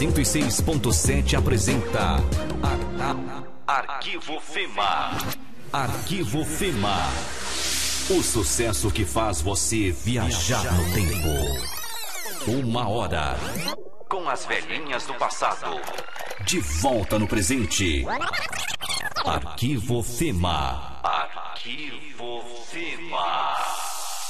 106.7 apresenta Arquivo Fema. Arquivo Fema. O sucesso que faz você viajar no tempo. 1 hora com as velhinhas do passado. De volta no presente. Arquivo Fema. Arquivo Fema.